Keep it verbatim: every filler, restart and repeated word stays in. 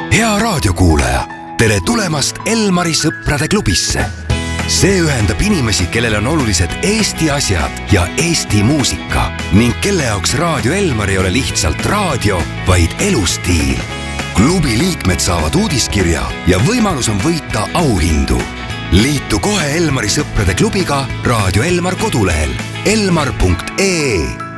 hea raadiokuulaja, tere tulemast Elmari sõprade klubisse. See ühendab inimesi, kellel on olulised Eesti asjad ja Eesti muusika ning kelle jaoks Raadio Elmar ei ole lihtsalt raadio, vaid elustiil. Klubi liikmed saavad uudiskirja ja võimalus on võita auhindu. Liitu kohe Elmari sõprade klubiga Raadio Elmar kodulehel elmar punkt ee.